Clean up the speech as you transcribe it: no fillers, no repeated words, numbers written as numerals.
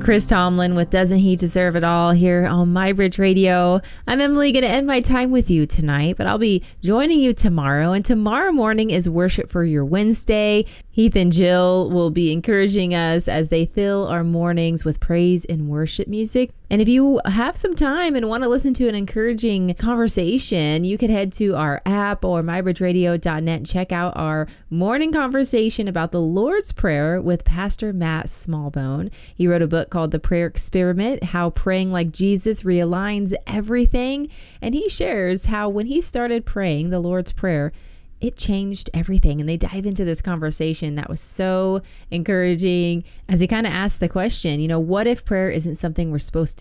Chris Tomlin with Doesn't He Deserve It All here on MyBridge Radio. I'm Emily, going to end my time with you tonight, but I'll be joining you tomorrow. And tomorrow morning is Worship for Your Wednesday. Heath and Jill will be encouraging us as they fill our mornings with praise and worship music. And if you have some time and want to listen to an encouraging conversation, you could head to our app or mybridgeradio.net and check out our morning conversation about the Lord's Prayer with Pastor Matt Smallbone. He wrote a book called The Prayer Experiment, How Praying Like Jesus Realigns Everything. And he shares how when he started praying the Lord's Prayer, it changed everything. And they dive into this conversation that was so encouraging as he kind of asked the question, what if prayer isn't something we're supposed to